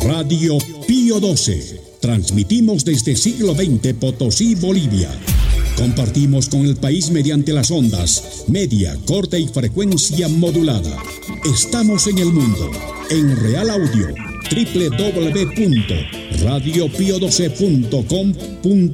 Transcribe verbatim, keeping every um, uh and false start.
Radio Pío doce. Transmitimos desde siglo veinte Potosí, Bolivia. Compartimos con el país mediante las ondas, media, corta y frecuencia modulada. Estamos en el mundo, en Real Audio, doble u doble u doble u punto radio pío doce punto com punto